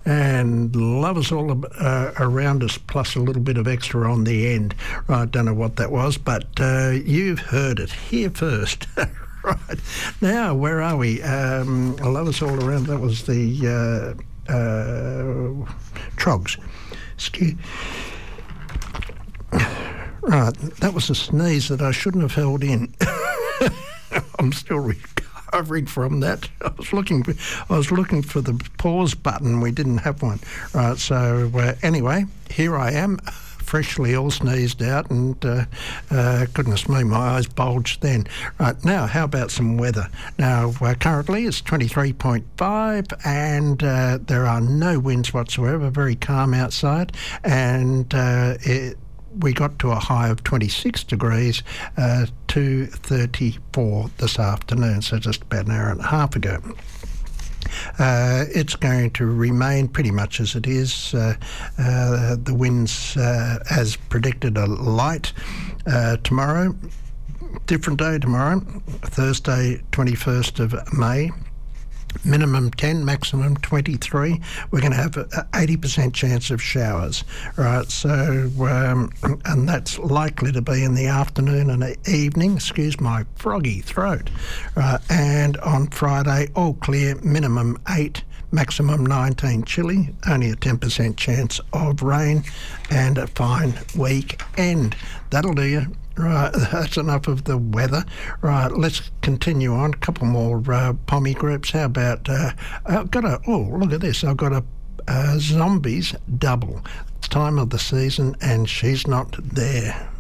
and lovers all around us, plus a little bit of extra on the end. Right, don't know what that was, but you've heard it here first. Right, now where are we? Lovers all around, that was the Trogs. Right, that was a sneeze that I shouldn't have held in. I'm still recovering from that. I was looking for the pause button. We didn't have one. Right, so anyway, here I am, freshly all sneezed out, and goodness me, my eyes bulged then. Right, now how about some weather? Now currently it's 23.5 and there are no winds whatsoever, very calm outside, and we got to a high of 26 degrees, 2:34 this afternoon, so just about an hour and a half ago. It's going to remain pretty much as it is. The winds, as predicted, are light. Tomorrow, different day tomorrow, Thursday, 21st of May. Minimum 10, maximum 23. We're going to have an 80% chance of showers, right? So, and that's likely to be in the afternoon and the evening. Excuse my froggy throat. Right, and on Friday, all clear, minimum 8, maximum 19, chilly, only a 10% chance of rain, and a fine weekend. That'll do you. Right, that's enough of the weather. Right, let's continue on. A couple more pommy groups. How about, I've got look at this. I've got a Zombies double. It's time of the season and she's not there.